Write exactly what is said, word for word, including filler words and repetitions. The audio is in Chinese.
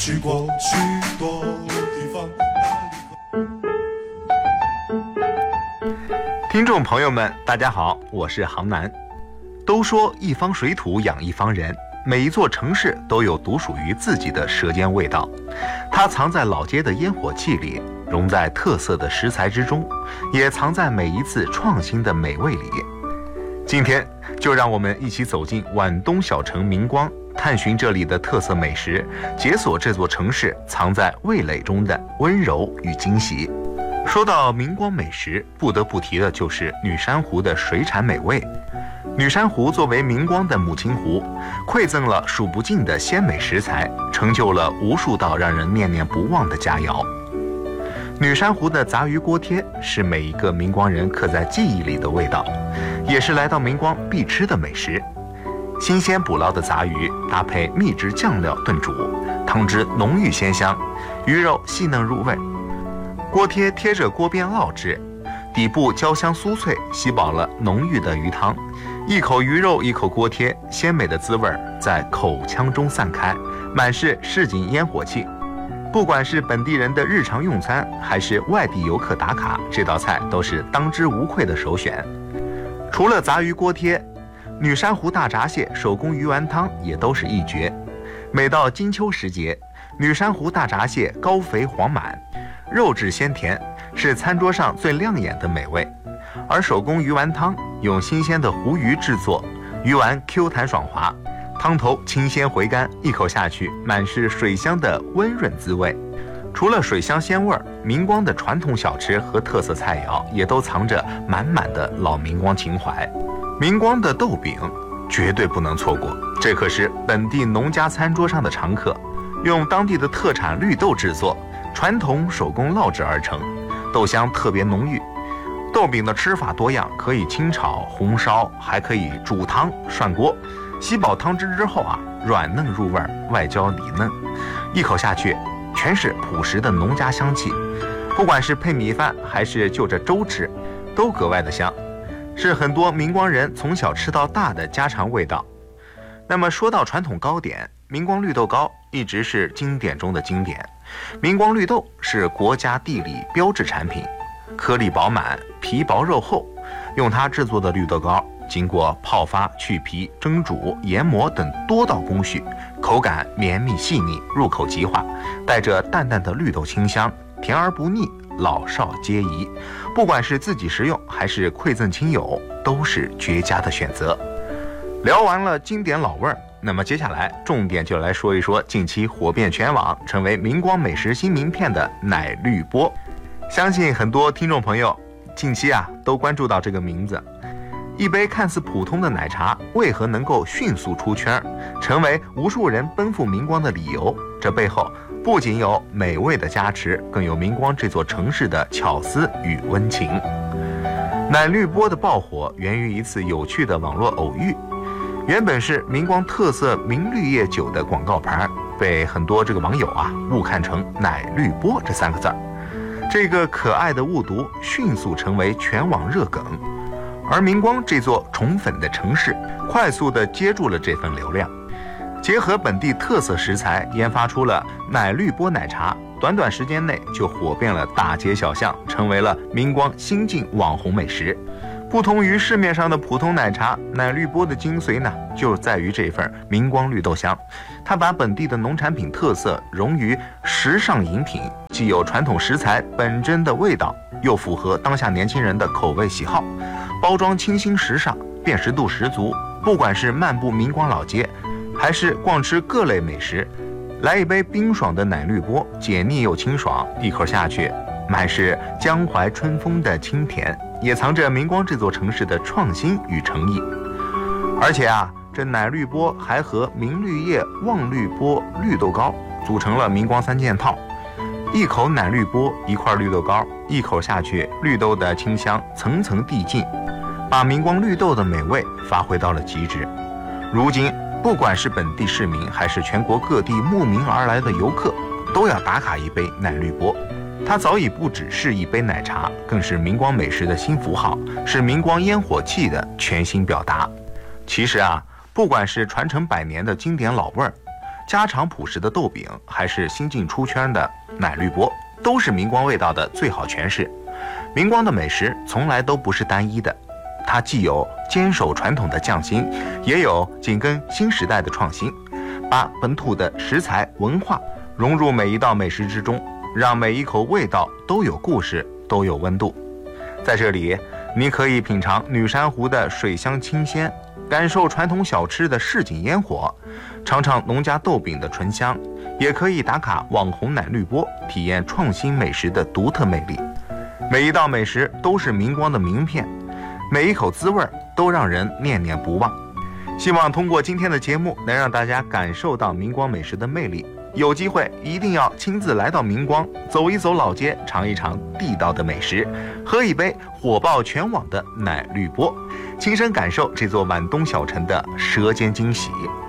去过许多地方。 听众朋友们，大家好，我是杭南。都说一方水土养一方人，每一座城市都有独属于自己的舌尖味道，它藏在老街的烟火气里，融在特色的食材之中，也藏在每一次创新的美味里。今天就让我们一起走进皖东小城明光，探寻这里的特色美食，解锁这座城市藏在味蕾中的温柔与惊喜。说到明光美食，不得不提的就是女山湖的水产美味。女山湖作为明光的母亲湖，馈赠了数不尽的鲜美食材，成就了无数道让人念念不忘的佳肴。女山湖的杂鱼锅贴是每一个明光人刻在记忆里的味道，也是来到明光必吃的美食。新鲜捕捞的杂鱼搭配秘制酱料炖煮，汤汁浓郁鲜香，鱼肉细嫩入味。锅贴贴着锅边烙制，底部焦香酥脆，吸饱了浓郁的鱼汤。一口鱼肉，一口锅贴，鲜美的滋味在口腔中散开，满是市井烟火气。不管是本地人的日常用餐，还是外地游客打卡，这道菜都是当之无愧的首选。除了杂鱼锅贴，女山湖大闸蟹手工鱼丸汤也都是一绝。每到金秋时节，女山湖大闸蟹高肥黄满，肉质鲜甜，是餐桌上最亮眼的美味。而手工鱼丸汤用新鲜的湖鱼制作，鱼丸 Q 弹爽滑，汤头清鲜回甘，一口下去满是水香的温润滋味。除了水香鲜味，明光的传统小吃和特色菜肴也都藏着满满的老明光情怀。明光的豆饼绝对不能错过，这可是本地农家餐桌上的常客，用当地的特产绿豆制作，传统手工烙制而成，豆香特别浓郁。豆饼的吃法多样，可以清炒、红烧，还可以煮汤、涮锅。吸饱汤汁之后啊，软嫩入味，外焦里嫩，一口下去全是朴实的农家香气。不管是配米饭还是就着粥吃，都格外的香，是很多明光人从小吃到大的家常味道。那么说到传统糕点，明光绿豆糕一直是经典中的经典。明光绿豆是国家地理标志产品，颗粒饱满，皮薄肉厚，用它制作的绿豆糕经过泡发、去皮、蒸煮、研磨等多道工序，口感绵密细腻，入口即化，带着淡淡的绿豆清香，甜而不腻，老少皆宜。不管是自己食用还是馈赠亲友，都是绝佳的选择。聊完了经典老味儿，那么接下来重点就来说一说近期火遍全网，成为明光美食新名片的奶绿波。相信很多听众朋友近期啊都关注到这个名字。一杯看似普通的奶茶，为何能够迅速出圈，成为无数人奔赴明光的理由？这背后不仅有美味的加持，更有明光这座城市的巧思与温情。奶绿波的爆火源于一次有趣的网络偶遇。原本是明光特色明绿叶酒的广告牌，被很多这个网友啊误看成奶绿波这三个字儿。这个可爱的误读迅速成为全网热梗，而明光这座宠粉的城市快速地接住了这份流量，结合本地特色食材研发出了奶绿波奶茶，短短时间内就火遍了大街小巷，成为了明光新晋网红美食。不同于市面上的普通奶茶，奶绿波的精髓呢，就在于这份明光绿豆香。它把本地的农产品特色融于时尚饮品，既有传统食材本真的味道，又符合当下年轻人的口味喜好。包装清新时尚，辨识度十足。不管是漫步明光老街，还是逛吃各类美食，来一杯冰爽的奶绿波，解腻又清爽，一口下去满是江淮春风的清甜，也藏着明光这座城市的创新与诚意。而且啊，这奶绿波还和明绿叶望绿波绿豆糕组成了明光三件套。一口奶绿波，一块绿豆糕，一口下去，绿豆的清香层层递进，把明光绿豆的美味发挥到了极致。如今不管是本地市民还是全国各地慕名而来的游客，都要打卡一杯奶绿波。它早已不只是一杯奶茶，更是明光美食的新符号，是明光烟火气的全新表达。其实啊，不管是传承百年的经典老味儿， 家常朴实的豆饼，还是新晋出圈的奶绿波，都是明光味道的最好诠释。明光的美食从来都不是单一的，它既有坚守传统的匠心，也有紧跟新时代的创新，把本土的食材文化融入每一道美食之中，让每一口味道都有故事，都有温度。在这里，你可以品尝女山湖的水乡清鲜，感受传统小吃的市井烟火，尝尝农家豆饼的醇香，也可以打卡网红奶绿波，体验创新美食的独特魅力。每一道美食都是明光的名片，每一口滋味都让人念念不忘。希望通过今天的节目，能让大家感受到明光美食的魅力。有机会一定要亲自来到明光，走一走老街，尝一尝地道的美食，喝一杯火爆全网的奶绿波，亲身感受这座皖东小城的舌尖惊喜。